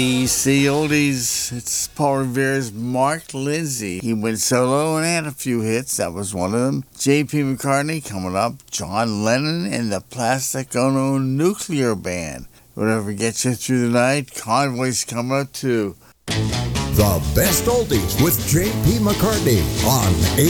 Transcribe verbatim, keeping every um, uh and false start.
E C Oldies, it's Paul Revere's Mark Lindsay. He went solo and had a few hits. That was one of them. J P McCartney coming up. John Lennon and the Plastic Ono Nuclear Band. Whatever gets you through the night. Convoy's coming up too. The best oldies with J P McCartney on A